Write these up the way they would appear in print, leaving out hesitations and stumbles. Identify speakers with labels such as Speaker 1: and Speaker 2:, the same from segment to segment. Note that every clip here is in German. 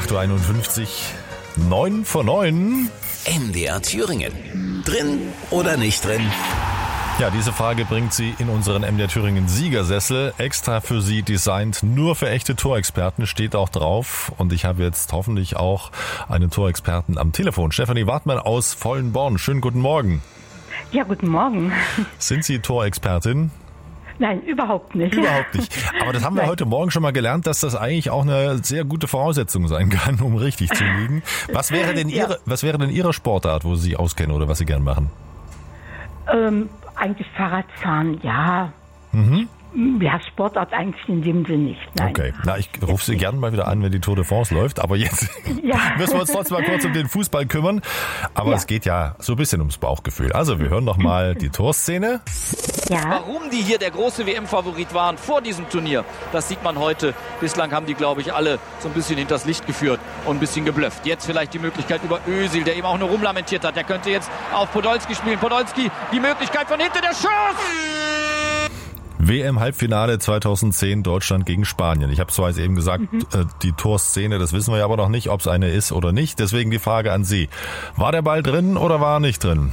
Speaker 1: 8.51 Uhr, 9 vor 9.
Speaker 2: MDR Thüringen. Drin oder nicht drin?
Speaker 1: Ja, diese Frage bringt sie in unseren MDR Thüringen Siegersessel. Extra für Sie designt, nur für echte Torexperten, steht auch drauf. Und ich habe jetzt hoffentlich auch einen Torexperten am Telefon. Stefanie Wartmann aus Vollenborn. Schönen guten Morgen.
Speaker 3: Ja, guten Morgen.
Speaker 1: Sind Sie Torexpertin?
Speaker 3: Nein, überhaupt nicht.
Speaker 1: Überhaupt nicht. Aber das haben wir heute Morgen schon mal gelernt, dass das eigentlich auch eine sehr gute Voraussetzung sein kann, um richtig zu liegen. Was wäre denn Ihre Sportart, wo Sie sich auskennen oder was Sie gern machen?
Speaker 3: Eigentlich Fahrradfahren, ja. Ja, Sportart eigentlich in dem Sinne nicht. Nein.
Speaker 1: Okay, na, ich rufe Sie gerne mal wieder an, wenn die Tour de France läuft, aber jetzt müssen wir uns trotzdem mal kurz um den Fußball kümmern. Aber es geht ja so ein bisschen ums Bauchgefühl. Also wir hören noch mal die Torszene.
Speaker 3: Ja.
Speaker 4: Warum die hier der große WM-Favorit waren vor diesem Turnier, das sieht man heute. Bislang haben die, glaube ich, alle so ein bisschen hinters Licht geführt und ein bisschen geblufft. Jetzt vielleicht die Möglichkeit über Özil, der eben auch nur rumlamentiert hat. Der könnte jetzt auf Podolski spielen. Podolski, die Möglichkeit von hinten, der Schuss!
Speaker 1: WM-Halbfinale 2010, Deutschland gegen Spanien. Ich habe zwar jetzt eben gesagt, die Torszene, das wissen wir ja aber noch nicht, ob es eine ist oder nicht. Deswegen die Frage an Sie. War der Ball drin oder war er nicht drin?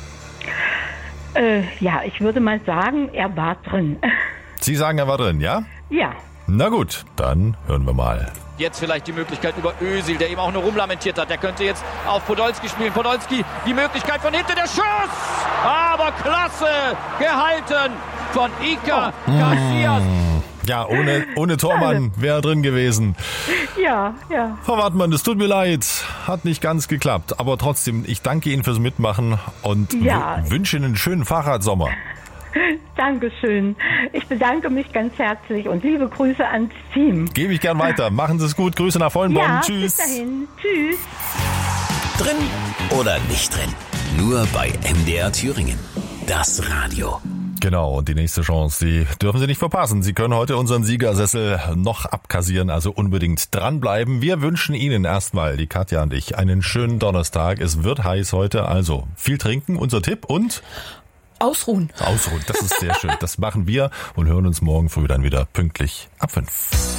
Speaker 3: Ja, ich würde mal sagen, er war drin.
Speaker 1: Sie sagen, er war drin, ja?
Speaker 3: Ja.
Speaker 1: Na gut, dann hören wir mal.
Speaker 4: Jetzt vielleicht die Möglichkeit über Özil, der eben auch nur rumlamentiert hat. Der könnte jetzt auf Podolski spielen. Podolski, die Möglichkeit von hinten, der Schuss! Aber klasse gehalten von Iker Casillas.
Speaker 1: Ja, ohne Tormann wäre er drin gewesen.
Speaker 3: Ja.
Speaker 1: Frau Wartmann, es tut mir leid, hat nicht ganz geklappt. Aber trotzdem, ich danke Ihnen fürs Mitmachen und wünsche Ihnen einen schönen Fahrradsommer.
Speaker 3: Dankeschön. Ich bedanke mich ganz herzlich und liebe Grüße ans Team.
Speaker 1: Gebe ich gern weiter. Machen Sie es gut. Grüße nach Vollenborn.
Speaker 3: Ja,
Speaker 1: Tschüss.
Speaker 3: bis dahin. Tschüss.
Speaker 2: Drin oder nicht drin? Nur bei MDR Thüringen. Das Radio.
Speaker 1: Genau, und die nächste Chance, die dürfen Sie nicht verpassen. Sie können heute unseren Siegersessel noch abkassieren, also unbedingt dranbleiben. Wir wünschen Ihnen erstmal, die Katja und ich, einen schönen Donnerstag. Es wird heiß heute, also viel trinken, unser Tipp und...
Speaker 5: Ausruhen,
Speaker 1: das ist sehr schön. Das machen wir und hören uns morgen früh dann wieder pünktlich ab 5.